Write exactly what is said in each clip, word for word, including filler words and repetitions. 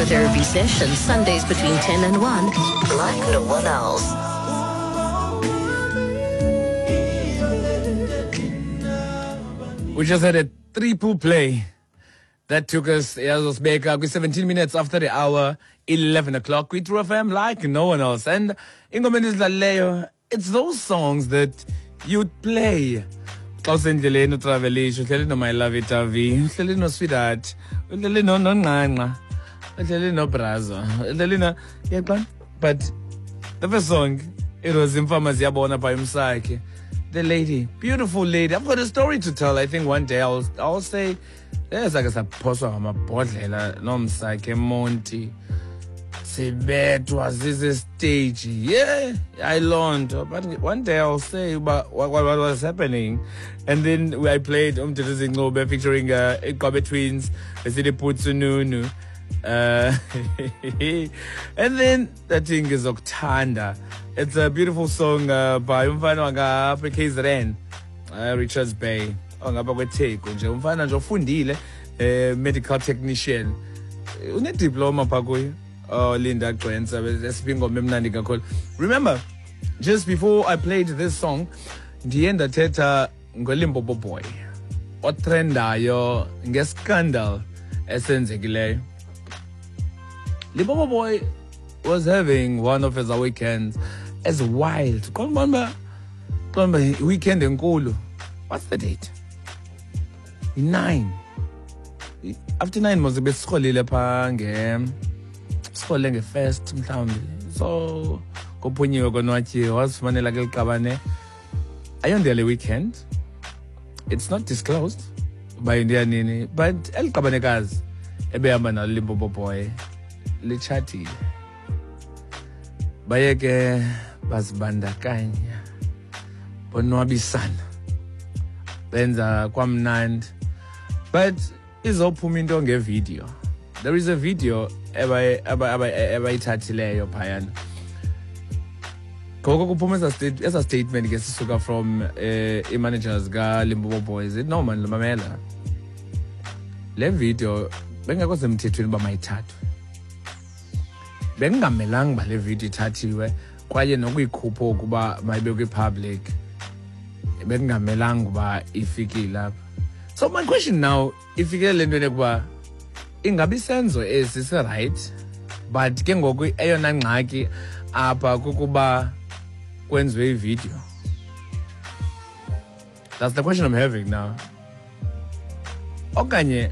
Therapy session, Sundays between ten and one, like no one else. We just had a triple play that took us, as back up, seventeen minutes after the hour, eleven o'clock. We threw F M like no one else. And Ingomeni Zlaleo, it's those songs that you'd play. Xawusendleleni utravelisha, uhleli no My Love It R V, uhleli no Sweetheart, uhleli no Nonqanqa, uhleli no Brazo, uhleli no yaqon. But the first song, it was Imfama Ziyabona by Umsaki. The lady, beautiful lady. I've got a story to tell. I think one day I'll I'll say there's like a supposed amabhodlela nomsaki Monty. Sibethwa zize stage. Yeah, I learned. But one day I'll say about what, what, what was happening. And then I played Umthetho Zinqobe featuring uh, Igqabe Twins, Beside Putsununu. Uh, and then that thing is Oktanda. It's a beautiful song uh, by umfana wanga K Z N, uh, Richards Bay. Ongaba kweTheku nje umfana nje ufundile eh medical technician. Une diploma pha Oh, Linda Gwenza, esibingoma emnandi kakhulu. Remember, just before I played this song, ndiye ndathetha ngoLimpopo Boy. Otrendayo ngescandal esenzekileyo. Limpopo Boy was having one of his weekends as wild. Remember, remember weekend enkulu. What's the date? Nine. After nine must be sikolile pha nge sikhole nge-first mhlawumbi. So kophunyiwe konwatyiwe wazifumanela ke liqabane ayondele weekend. It's not disclosed by ndiyanini, but eliqabanekazi ebehamba nalo Limpopo Boy lichatile. Baye ke bazibandakanya bonwabisana benza kwamnandi, but izophuma into ngevideo. There is a video abayithathileyo phayana. Ngoko kuphuma esa statement ke sisuka from i-managers ka-Limpopo Boys. No man, mamela. Le video bengekho semthethweni uba mayithathwe. Bengingamelanga ba le video ithathiwe kwaye nokuyikhupha ukuba mayibe kwi-public. Bengingamelanga uba ifikile lapha. So my question now, ifikele le nto yokuba ingabi senzo esi si right, but ke ngoku eyona ngxaki apha kukuba kwenziwe ivideo. That's the question I'm having now. Okanye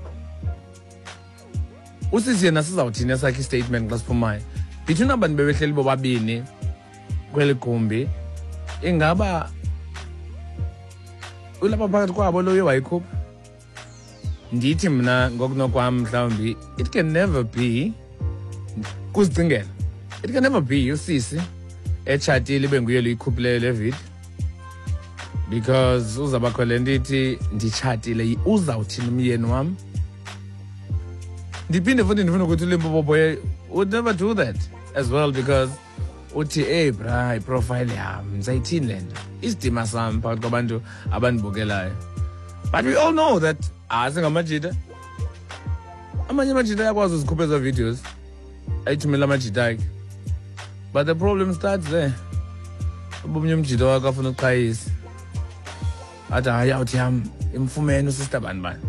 usisi yena sizawuthini esakhe statement xa siphumayo between abantu bebehleli bobabini kweli gumbi, ingaba ulapha phakathi kwabo loyo wayikhupha. Ndithi mna ngokunokwam mhlawumbi it can never be kuzicingela, it can never be usisi etshatile ibe nguye luyikhuphile le video, because uzabakho le nto ithi nditshatile uzawuthini umyeni wam. Ndiphinde futhi ndifuna ukuthi uLimpopo Boy would never do that as well, because uthi hey bra iprofile yam ndizayithini le nto isidima sam phakathi kwabantu abandibukelayo. But we all know that asingamajita amanye amajita ayakwazi uzikhupha ezo videos ayithumela amajita akhe, but the problem starts there. Ubomnye umjita wakho afuna uqhayisa athi hayi awuthi yam imfumene usister bani bani,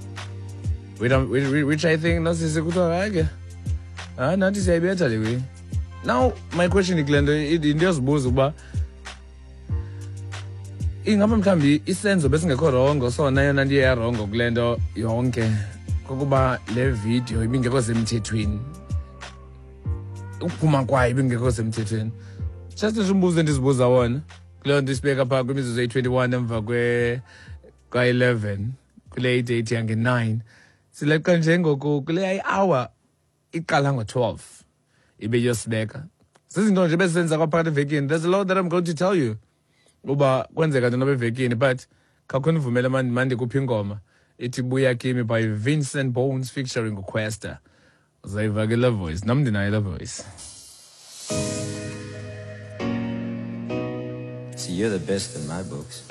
which I think nasise kuthiwa hayi ke hayi nathi siyayibetha le way. Now my question ikule nto into yozibuza ukuba ingaba mhlawumbi isenzo besingekho rongo sona yona nto iyarongo kule nto yonke kokuba le video ibingekho semthethweni, ukuphuma kwayo ibingekho semthethweni. Just nje umbuzo endizibuza wona kule nto isibeka phaa kwimizuzu eyi-twenty-one emva kwa-eleven kule date yange-nine sileqa njengoku kule i-hour iqala ngo-twelve ibe yosibeka. Zizinto nje besenza kwaphakathi evekini. There's a lot that I'm going to tell you uba kwenzeka ntona bevekini, but kakhona ivumela mandi kuphi ingoma ithi buya kimi by Vincent Bones featuring uQuesta. Uzayiva ke la voice, nam ndinayo la voice. See, you're the best in my books.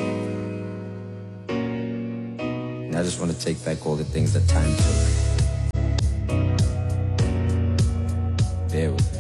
And I just want to take back all the things that time took. bear with me.